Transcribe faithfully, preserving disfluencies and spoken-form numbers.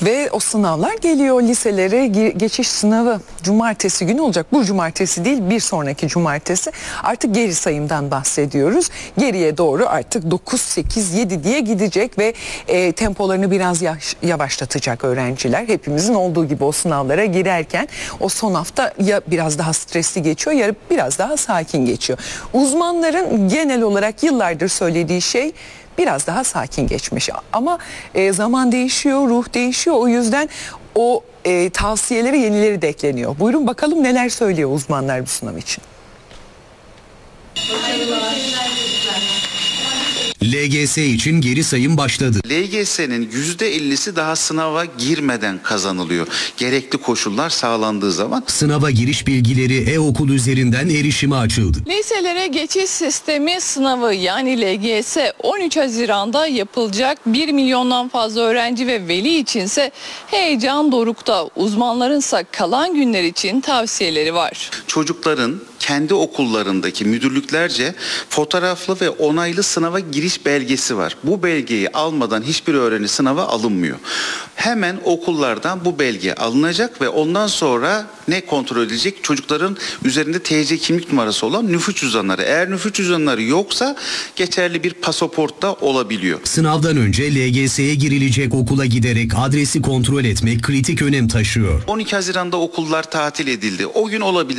Ve o sınavlar geliyor, liselere geçiş sınavı cumartesi günü olacak. Bu cumartesi değil, bir sonraki cumartesi. Artık geri sayımdan bahsediyoruz. Geriye doğru artık dokuz, sekiz, yedi diye gidecek ve e, tempolarını biraz yaş, yavaşlatacak öğrenciler. Hepimizin olduğu gibi o sınavlara girerken o son hafta ya biraz daha stresli geçiyor ya biraz daha sakin geçiyor. Uzmanların genel olarak yıllardır söylediği şey biraz daha sakin geçmiş ama e, zaman değişiyor, ruh değişiyor, o yüzden o e, tavsiyeleri yenileri de ekleniyor. Buyurun bakalım neler söylüyor uzmanlar bu sınav için. L G S için geri sayım başladı. L G S'nin yüzde ellisi daha sınava girmeden kazanılıyor. Gerekli koşullar sağlandığı zaman. Sınava giriş bilgileri e-okul üzerinden erişime açıldı. Liselere geçiş sistemi sınavı yani L G S on üç Haziran'da yapılacak. bir milyondan fazla öğrenci ve veli içinse heyecan dorukta. Uzmanlarınsa kalan günler için tavsiyeleri var. Çocukların kendi okullarındaki müdürlüklerce fotoğraflı ve onaylı sınava giriş belgesi var. Bu belgeyi almadan hiçbir öğrenci sınava alınmıyor. Hemen okullardan bu belge alınacak ve ondan sonra ne kontrol edilecek? Çocukların üzerinde T C kimlik numarası olan nüfus cüzdanları. Eğer nüfus cüzdanları yoksa geçerli bir pasaport da olabiliyor. Sınavdan önce L G S'ye girilecek okula giderek adresi kontrol etmek kritik önem taşıyor. on iki Haziran'da okullar tatil edildi. O gün olabilir.